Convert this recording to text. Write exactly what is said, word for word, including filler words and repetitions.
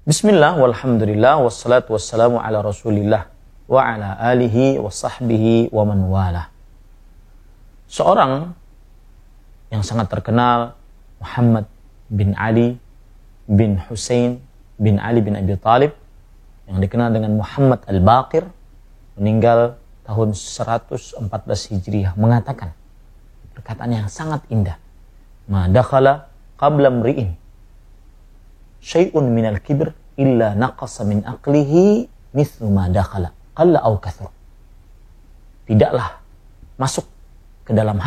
Bismillah, walhamdulillah, wassalatu wassalamu ala rasulillah, wa ala alihi wa sahbihi wa man wala. Seorang yang sangat terkenal, Muhammad bin Ali bin Husain bin Ali bin Abi Thalib, yang dikenal dengan Muhammad Al-Baqir, meninggal tahun seratus empat belas Hijriah, mengatakan perkataan yang sangat indah. Ma dakhala qabla mri'in syai'un minal kibr illa naqasa min aqlihi mithlu ma dakhala qalla aw kathur. Tidaklah masuk ke dalam